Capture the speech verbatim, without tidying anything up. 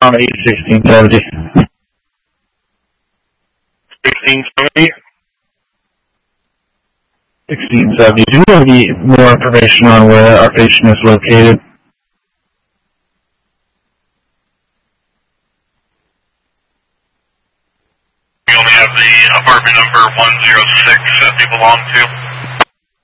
County sixteen seventy. sixteen seventy? sixteen seventy. Do you have any more information on where our patient is located? We only have the apartment number one zero six that they belong to.